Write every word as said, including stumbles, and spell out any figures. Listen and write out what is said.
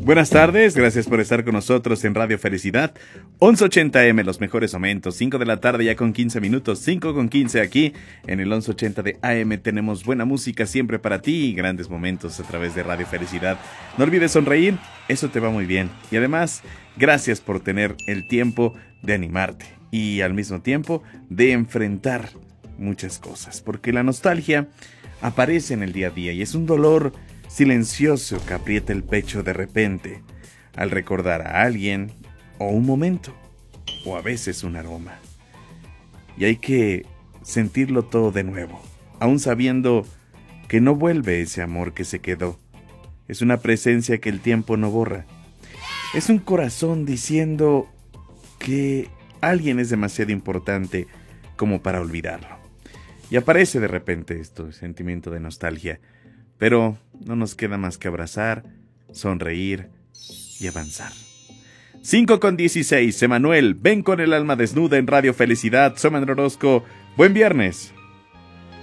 Buenas tardes, gracias por estar con nosotros en Radio Felicidad, once ochenta eme, los mejores momentos, cinco de la tarde ya con quince minutos, cinco con quince aquí en el once ochenta de A M. Tenemos buena música siempre para ti y grandes momentos a través de Radio Felicidad. No olvides sonreír, eso te va muy bien. Y además, gracias por tener el tiempo de animarte y al mismo tiempo de enfrentar muchas cosas, porque la nostalgia aparece en el día a día y es un dolor silencioso que aprieta el pecho de repente al recordar a alguien o un momento o a veces un aroma. Y hay que sentirlo todo de nuevo, aún sabiendo que no vuelve ese amor que se quedó. Es una presencia que el tiempo no borra. Es un corazón diciendo que alguien es demasiado importante como para olvidarlo. Y aparece de repente este sentimiento de nostalgia. Pero no nos queda más que abrazar, sonreír y avanzar. cinco con dieciséis, Emanuel, ven con el alma desnuda en Radio Felicidad. Soy Manuel Orozco. Buen viernes.